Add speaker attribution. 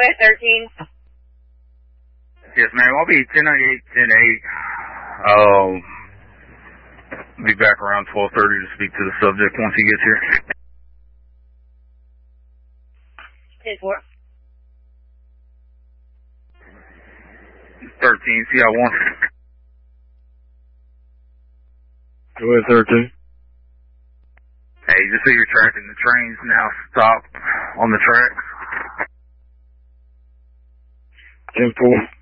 Speaker 1: ahead, 13.
Speaker 2: Yes, ma'am. I'll be 10:08, 10:08. Be back around 12:30 to speak to the subject once he gets here.
Speaker 1: 10-4.
Speaker 2: 13, CI1.
Speaker 3: Go ahead, 13.
Speaker 2: Hey, just so you're tracking, the train's now stopped on the track.
Speaker 3: 10-4.